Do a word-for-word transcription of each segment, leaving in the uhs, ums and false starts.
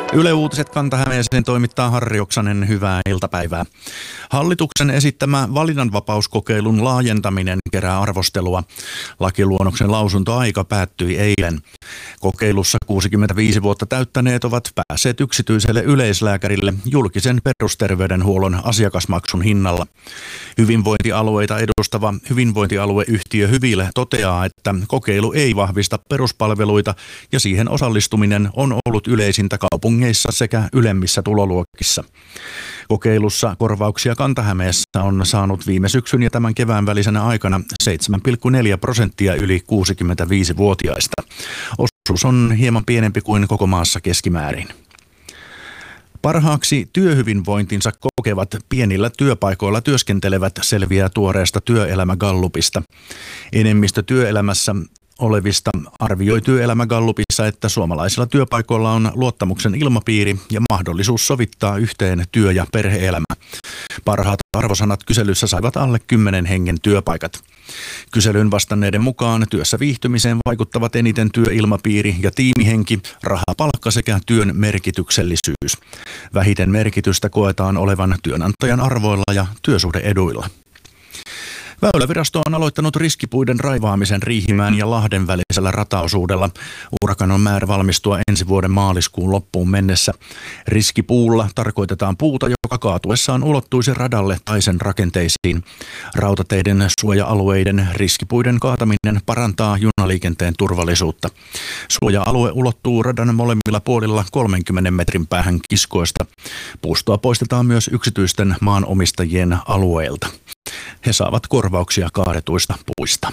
Yle Uutiset Kanta-Hämeeseen toimittaa Harri Oksanen, hyvää iltapäivää. Hallituksen esittämä valinnanvapauskokeilun laajentaminen kerää arvostelua. Lakiluonnoksen lausuntoaika päättyi eilen. Kokeilussa kuusikymmentäviisi vuotta täyttäneet ovat päässeet yksityiselle yleislääkärille julkisen perusterveydenhuollon asiakasmaksun hinnalla. Hyvinvointialueita edustava hyvinvointialueyhtiö Hyvile toteaa, että kokeilu ei vahvista peruspalveluita ja siihen osallistuminen on ollut yleisintä kaupungeissa sekä ylemmissä tuloluokissa. Kokeilussa korvauksia Kanta-Hämeessä on saanut viime syksyn ja tämän kevään välisenä aikana seitsemän pilkku neljä prosenttia yli kuusikymmentäviisivuotiaista. Osuus on hieman pienempi kuin koko maassa keskimäärin. Parhaaksi työhyvinvointinsa kokevat pienillä työpaikoilla työskentelevät selviää tuoreesta työelämägallupista. Enemmistö työelämässä olevista arvioi työelämägallupissa, että suomalaisilla työpaikoilla on luottamuksen ilmapiiri ja mahdollisuus sovittaa yhteen työ- ja perhe-elämä. Parhaat arvosanat kyselyssä saivat alle kymmenen hengen työpaikat. Kyselyn vastanneiden mukaan työssä viihtymiseen vaikuttavat eniten työilmapiiri ja tiimihenki, rahapalkka sekä työn merkityksellisyys. Vähiten merkitystä koetaan olevan työnantajan arvoilla ja työsuhde-eduilla. Väylävirasto on aloittanut riskipuiden raivaamisen Riihimäen ja Lahden välisellä rataosuudella. Urakan on määrä valmistua ensi vuoden maaliskuun loppuun mennessä. Riskipuulla tarkoitetaan puuta, joka kaatuessaan ulottuisi radalle tai sen rakenteisiin. Rautateiden suoja-alueiden riskipuiden kaataminen parantaa junaliikenteen turvallisuutta. Suoja-alue ulottuu radan molemmilla puolilla kolmenkymmenen metrin päähän kiskoista. Puustoa poistetaan myös yksityisten maanomistajien alueilta. He saavat korvauksia kaadetuista puista.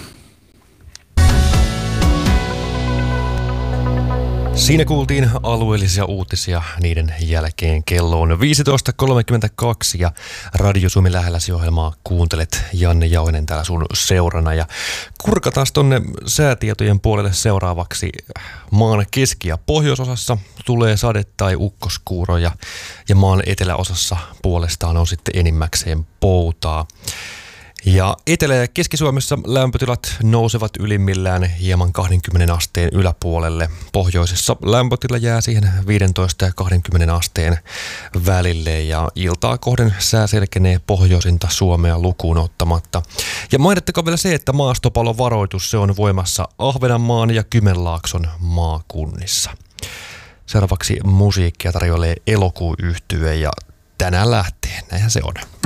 Siinä kuultiin alueellisia uutisia, niiden jälkeen kello on viisitoista kolmekymmentäkaksi ja Radio Suomi lähelläsi -ohjelmaa kuuntelet. Janne Jauhinen täällä sun seurana ja kurkataan tonne säätietojen puolelle seuraavaksi. Maan keski- ja pohjoisosassa tulee sade- tai ukkoskuuroja ja maan eteläosassa puolestaan on sitten enimmäkseen poutaa. Ja Etelä- ja Keski-Suomessa lämpötilat nousevat ylimmillään hieman kaksikymmentä asteen yläpuolelle. Pohjoisessa lämpötila jää siihen viisitoista ja kaksikymmentä asteen välille ja iltaa kohden sää selkenee pohjoisinta Suomea lukuun ottamatta. Ja mainittakaa vielä se, että maastopalovaroitus se on voimassa Ahvenanmaan ja Kymenlaakson maakunnissa. Seuraavaksi musiikkia tarjoilee Elokuu-yhtye ja tänään lähtee, näinhän se on.